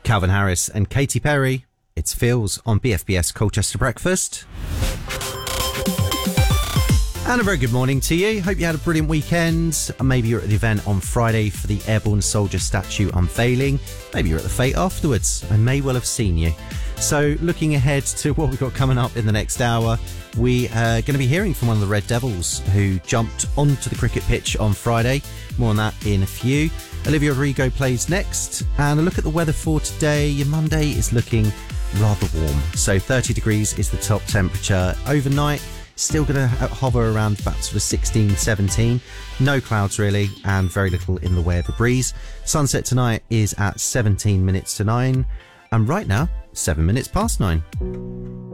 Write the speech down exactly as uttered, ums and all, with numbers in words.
Calvin Harris and Katy Perry. It's Feels on B F B S Colchester Breakfast. And a very good morning to you. Hope you had a brilliant weekend. Maybe you're at the event on Friday for the Airborne Soldier statue unveiling. Maybe you're at the fete afterwards. I may well have seen you. So looking ahead to what we've got coming up in the next hour, we are going to be hearing from one of the Red Devils who jumped onto the cricket pitch on Friday. More on that in a few. Olivia Rodrigo plays next. And a look at the weather for today. Your Monday is looking rather warm. So thirty degrees is the top temperature. Overnight, still going to hover around about sort of sixteen, seventeen. No clouds really, and very little in the way of a breeze. Sunset tonight is at seventeen minutes to nine. And right now, seven minutes past nine.